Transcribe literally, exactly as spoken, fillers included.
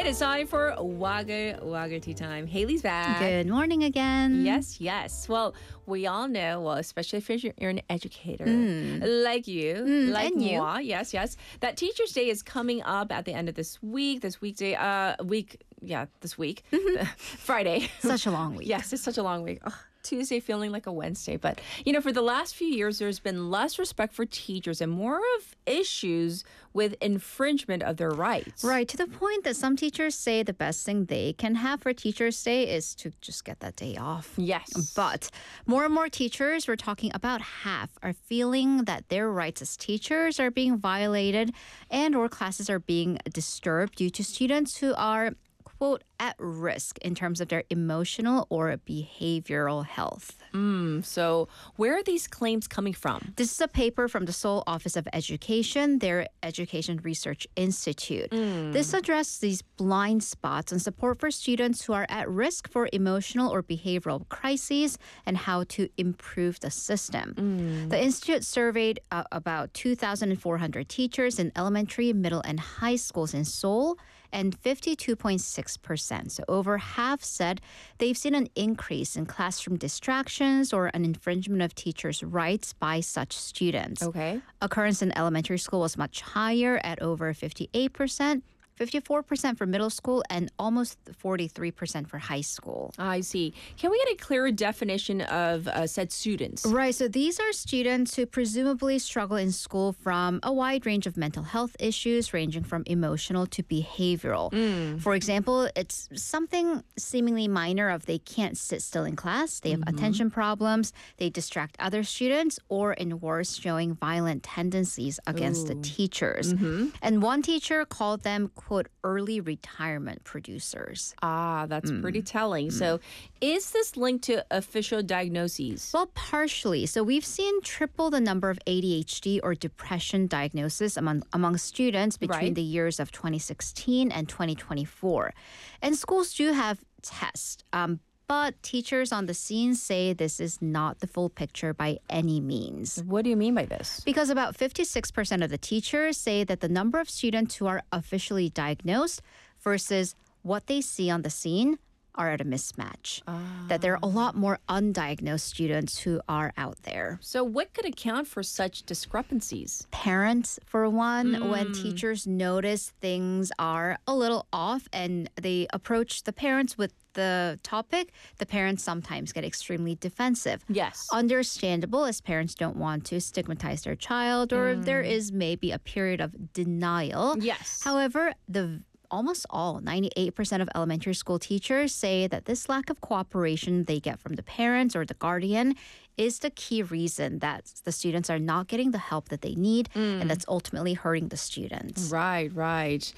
right, it's time for Wagga Wagga Tea Time. Haley's back. Good morning again. Yes, yes. Well, we all know, well, especially if you're, you're an educator Mm. like you, Mm, like and you. moi, yes, yes, that Teacher's Day is coming up at the end of this week, this weekday, uh, week, yeah, this week, Friday. Such a long week. Yes, it's such a long week. Ugh, Tuesday feeling like a Wednesday. But, you know, for the last few years, there's been less respect for teachers and more of issues with infringement of their rights. Right, to the point that some teachers say the best thing they can have for Teacher's Day is to just get that day off. Yes. But more and more teachers, we're talking about half, are feeling that their rights as teachers are being violated and or classes are being disturbed due to students who are, quote, at risk in terms of their emotional or behavioral health. Mm, so where are these claims coming from? This is a paper from the Seoul Office of Education, their Education Research Institute. Mm. This addresses these blind spots and support for students who are at risk for emotional or behavioral crises and how to improve the system. Mm. The institute surveyed uh, about two thousand four hundred teachers in elementary, middle, and high schools in Seoul, and fifty-two point six percent, so over half said they've seen an increase in classroom distractions or an infringement of teachers' rights by such students. Okay. Occurrence in elementary school was much higher at over fifty-eight percent, fifty-four percent for middle school, and almost forty-three percent for high school. I see. Can we get a clearer definition of uh, said students? Right, so these are students who presumably struggle in school from a wide range of mental health issues, ranging from emotional to behavioral. Mm. For example, it's something seemingly minor of they can't sit still in class, they have Mm-hmm. attention problems, they distract other students, or in worse, showing violent tendencies against Ooh. the teachers. Mm-hmm. And one teacher called them, quote, early retirement producers. Ah, that's pretty telling. So is this linked to official diagnoses? Well, partially. So we've seen triple the number of A D H D or depression diagnosis among among students between Right. the years of twenty sixteen and twenty twenty-four. And schools do have tests, um, but teachers on the scene say this is not the full picture by any means. What do you mean by this? Because about fifty-six percent of the teachers say that the number of students who are officially diagnosed versus what they see on the scene are at a mismatch. That there are a lot more undiagnosed students who are out there. So what could account for such discrepancies? Parents, for one, when teachers notice things are a little off and they approach the parents with the topic, the parents sometimes get extremely defensive. Yes. Understandable, as parents don't want to stigmatize their child, or there is maybe a period of denial. Yes. However, the almost all, ninety-eight percent of elementary school teachers say that this lack of cooperation they get from the parents or the guardian is the key reason that the students are not getting the help that they need, and that's ultimately hurting the students. Right, right.